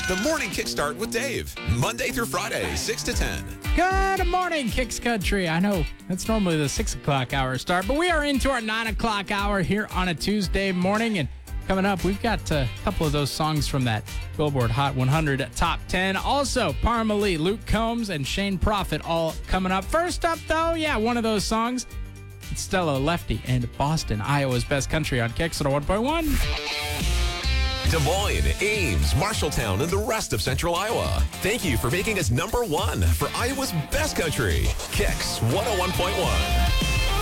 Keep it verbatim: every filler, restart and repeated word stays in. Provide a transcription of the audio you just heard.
The Morning Kickstart with Dave. Monday through Friday, six to ten. Good morning, Kicks Country. I know that's normally the six o'clock hour start, but we are into our nine o'clock hour here on a Tuesday morning. And coming up, we've got a couple of those songs from that Billboard Hot one hundred Top ten. Also, Parma Lee, Luke Combs, and Shane Prophet all coming up. First up, though, yeah, one of those songs. It's Stella Lefty and Boston, Iowa's Best Country on Kicks one oh one point one. Des Moines, Ames, Marshalltown, and the rest of Central Iowa. Thank you for making us number one for Iowa's Best Country. Kicks one oh one point one.